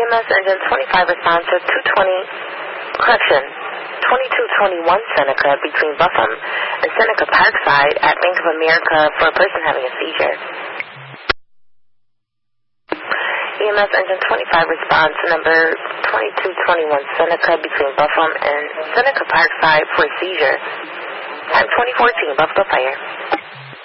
EMS engine 25 responds to 2221 Seneca between Buffum and Seneca Parkside at Bank of America for a person having a seizure. EMS engine 25 responds to number 2221 Seneca between Buffum and Seneca Parkside for a seizure. Time 2014, Buffalo Fire.